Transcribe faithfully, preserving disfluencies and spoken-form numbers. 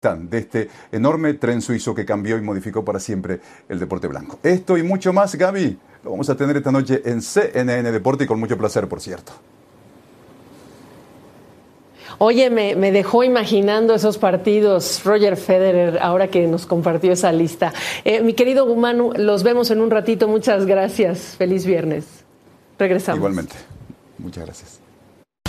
de este enorme tren suizo que cambió y modificó para siempre el deporte blanco. Esto y mucho más, Gaby, lo vamos a tener esta noche en C N N Deporte y con mucho placer, por cierto. Oye, me, me dejó imaginando esos partidos Roger Federer, ahora que nos compartió esa lista. Eh, mi querido Manu, los vemos en un ratito. Muchas gracias. Feliz viernes. Regresamos. Igualmente. Muchas gracias.